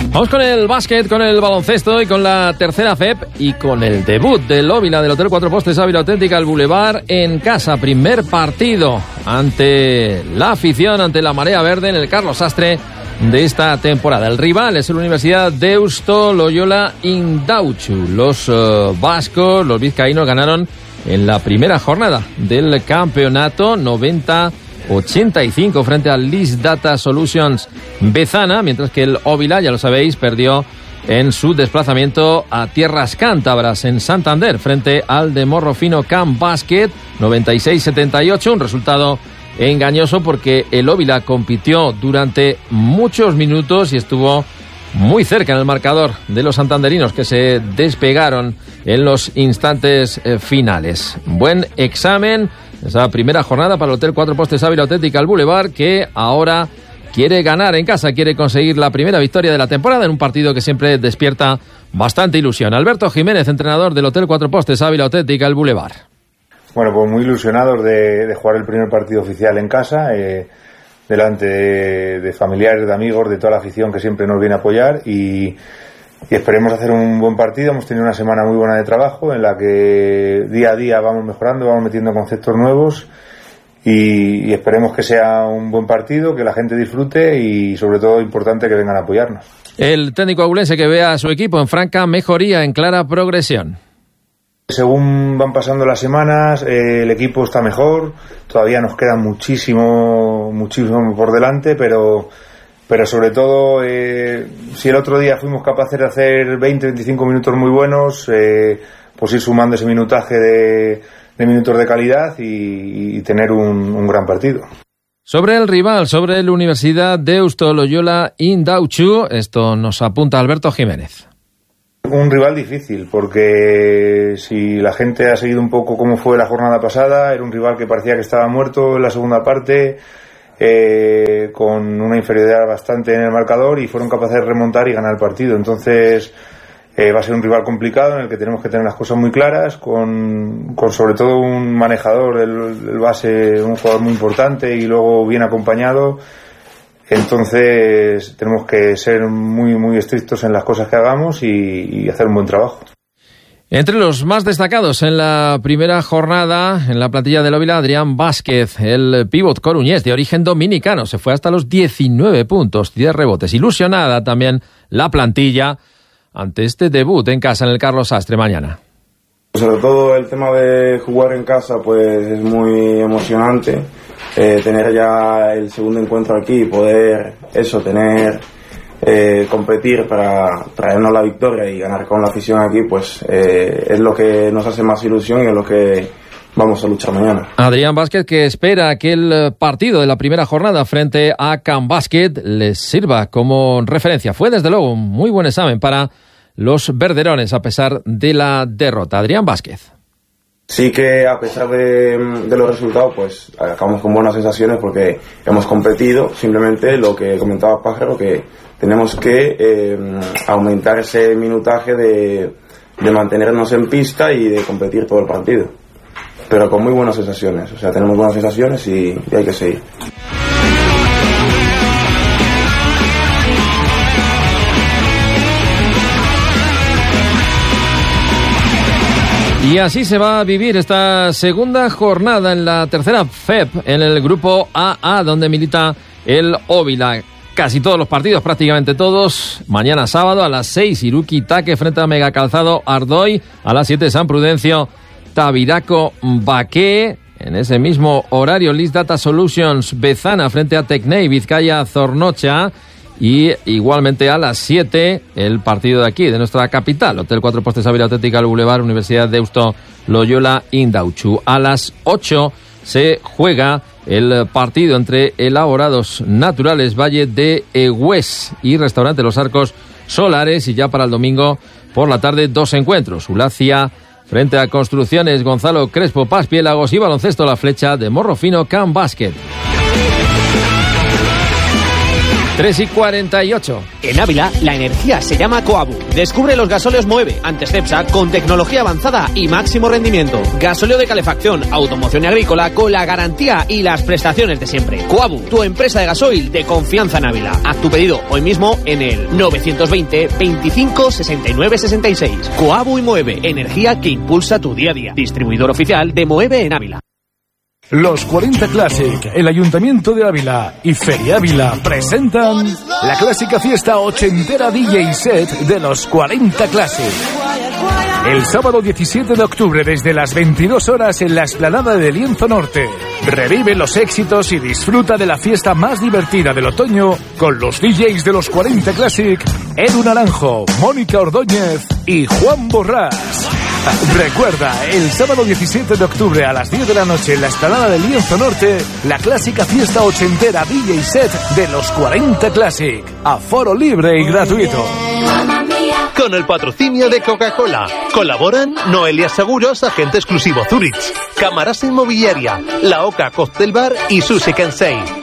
Vamos con el básquet, con el baloncesto y con la tercera FEP y con el debut del Óvila del Hotel Cuatro Postes Ávila Auténtica, el Boulevard en casa. Primer partido ante la afición, ante la marea verde en el Carlos Sastre de esta temporada. El rival es la Universidad Deusto Loyola Indautxu. Los vascos, los vizcaínos, ganaron en la primera jornada del campeonato 90-85 frente al List Data Solutions Bezana, mientras que el Óvila, ya lo sabéis, perdió en su desplazamiento a tierras cántabras en Santander frente al de Morrofino Camp Basket 96-78, un resultado engañoso porque el Óvila compitió durante muchos minutos y estuvo muy cerca en el marcador de los santanderinos, que se despegaron en los instantes finales. Buen examen esa primera jornada para el Hotel Cuatro Postes Ávila Auténtica, el Boulevard, que ahora quiere ganar en casa, quiere conseguir la primera victoria de la temporada en un partido que siempre despierta bastante ilusión. Alberto Jiménez, entrenador del Hotel Cuatro Postes Ávila Auténtica, el Boulevard. Bueno, pues muy ilusionados de jugar el primer partido oficial en casa, delante de familiares, de amigos, de toda la afición que siempre nos viene a apoyar y esperemos hacer un buen partido. Hemos tenido una semana muy buena de trabajo en la que día a día vamos mejorando, vamos metiendo conceptos nuevos y esperemos que sea un buen partido, que la gente disfrute y sobre todo importante que vengan a apoyarnos. El técnico abulense que ve a su equipo en franca mejoría, en clara progresión. Según van pasando las semanas, el equipo está mejor, todavía nos queda muchísimo por delante, pero sobre todo, si el otro día fuimos capaces de hacer 20-25 minutos muy buenos, pues ir sumando ese minutaje de minutos de calidad y tener un gran partido. Sobre el rival, sobre la Universidad Deusto Loyola Indautxu, esto nos apunta Alberto Jiménez. Un rival difícil, porque si la gente ha seguido un poco cómo fue la jornada pasada, era un rival que parecía que estaba muerto en la segunda parte, con una inferioridad bastante en el marcador, y fueron capaces de remontar y ganar el partido. Entonces va a ser un rival complicado en el que tenemos que tener las cosas muy claras, con sobre todo un manejador, el base, un jugador muy importante y luego bien acompañado. Entonces tenemos que ser muy estrictos en las cosas que hagamos y hacer un buen trabajo. Entre los más destacados en la primera jornada en la plantilla del Óvila, Adrián Vázquez, el pívot coruñés de origen dominicano, se fue hasta los 19 puntos, 10 rebotes. Ilusionada también la plantilla ante este debut en casa en el Carlos Sastre mañana. Sobre todo el tema de jugar en casa pues es muy emocionante. Tener ya el segundo encuentro aquí y poder competir para traernos la victoria y ganar con la afición aquí, pues es lo que nos hace más ilusión y es lo que vamos a luchar mañana. Adrián Vázquez, que espera que el partido de la primera jornada frente a Camp Basket les sirva como referencia. Fue desde luego un muy buen examen para los verderones a pesar de la derrota. Adrián Vázquez. Sí que a pesar de los resultados, pues acabamos con buenas sensaciones porque hemos competido. Simplemente lo que comentaba Pájaro, que tenemos que aumentar ese minutaje de mantenernos en pista y de competir todo el partido. Pero con muy buenas sensaciones, o sea, tenemos buenas sensaciones y hay que seguir. Y así se va a vivir esta segunda jornada en la tercera FEP, en el grupo AA, donde milita el Óvila. Casi todos los partidos, prácticamente todos. Mañana sábado a las 6, Iruki Taque frente a Megacalzado Ardoy. A las 7, San Prudencio Tabiraco Baqué. En ese mismo horario, List Data Solutions Bezana frente a Tecnei Vizcaya Zornocha. Y igualmente a las 7 el partido de aquí, de nuestra capital, Hotel Cuatro Postes Ávila Auténtica, el Boulevard, Universidad Deusto Loyola Indautxu. A las 8 se juega el partido entre Elaborados Naturales Valle de Egués y Restaurante Los Arcos Solares. Y ya para el domingo por la tarde 2 encuentros, Ulacia frente a Construcciones Gonzalo Crespo Paspiélagos y Baloncesto La Flecha de Morrofino Camp Basket. 3:48. En Ávila, la energía se llama Coabu. Descubre los gasóleos Moeve, antes Cepsa, con tecnología avanzada y máximo rendimiento. Gasóleo de calefacción, automoción y agrícola con la garantía y las prestaciones de siempre. Coabu, tu empresa de gasoil de confianza en Ávila. Haz tu pedido hoy mismo en el 920 25 69 66. Coabu y Moeve, energía que impulsa tu día a día. Distribuidor oficial de Moeve en Ávila. Los 40 Classic, el Ayuntamiento de Ávila y Feria Ávila presentan la clásica fiesta ochentera DJ set de los 40 Classic. El sábado 17 de octubre desde las 22 horas en la explanada de Lienzo Norte. Revive los éxitos y disfruta de la fiesta más divertida del otoño con los DJs de los 40 Classic, Edu Naranjo, Mónica Ordóñez y Juan Borrás. Recuerda, el sábado 17 de octubre a las 10 de la noche en la explanada de Lienzo Norte, la clásica fiesta ochentera DJ set de los 40 Classic. Aforo libre y gratuito. Con el patrocinio de Coca-Cola. Colaboran Noelia Seguros, agente exclusivo Zurich, Camarasa Inmobiliaria, La Oca Cocktail Bar y Sushi Kensei.